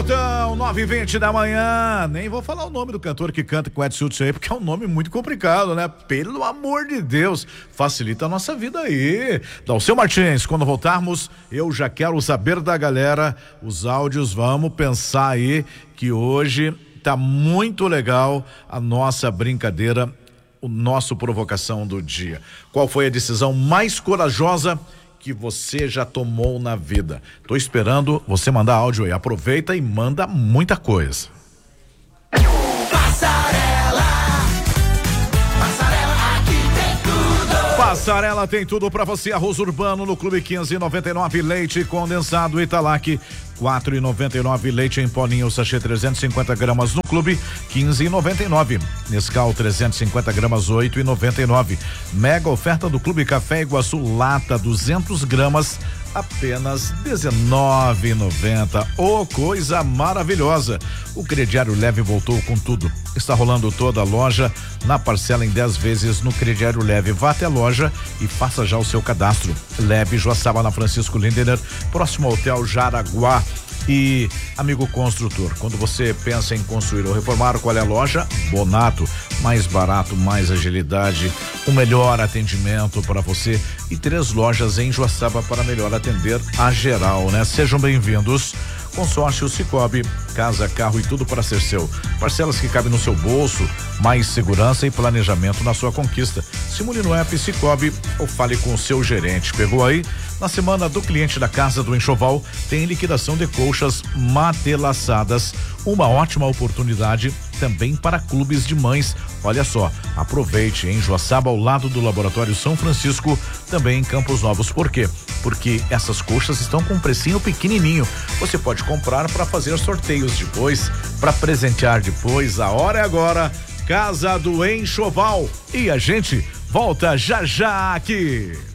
garotão, 9h20 da manhã. Nem vou falar o nome do cantor que canta com o Edson aí, porque é um nome muito complicado, né? Pelo amor de Deus, facilita a nossa vida aí. Dalceu Martins, quando voltarmos, eu já quero saber da galera os áudios. Vamos pensar aí que hoje tá muito legal a nossa brincadeira, o nosso provocação do dia. Qual foi a decisão mais corajosa que você já tomou na vida? Tô esperando você mandar áudio aí. Aproveita e manda muita coisa. Passarela tem tudo pra você. Arroz urbano no Clube 15,99, leite condensado Italac 4,99, leite em polinho sachê 350 gramas no Clube 15,99, Nescau 350 gramas 8,99, mega oferta do Clube Café Iguaçu lata 200 gramas apenas 19,90. Oh, coisa maravilhosa. O crediário leve voltou com tudo. Está rolando toda a loja na parcela em 10 vezes no crediário leve. Vá até a loja e faça já o seu cadastro. Leve Joaçaba na Francisco Lindener, próximo ao Hotel Jaraguá. E amigo construtor, quando você pensa em construir ou reformar, qual é a loja? Bonato, mais barato, mais agilidade, o melhor atendimento para você e 3 lojas em Joaçaba para melhor atender a geral, né? Sejam bem-vindos. Consórcio Cicobi, casa, carro e tudo para ser seu. Parcelas que cabem no seu bolso, mais segurança e planejamento na sua conquista. Simule no app Cicobi ou fale com o seu gerente. Pegou aí? Na semana do cliente da Casa do Enxoval, tem liquidação de colchas matelaçadas. Uma ótima oportunidade também para clubes de mães. Olha só, aproveite em Joaçaba, ao lado do Laboratório São Francisco, também em Campos Novos. Por quê? Porque essas colchas estão com um precinho pequenininho. Você pode comprar para fazer sorteios depois, para presentear depois. A hora é agora. Casa do Enxoval. E a gente volta já já aqui.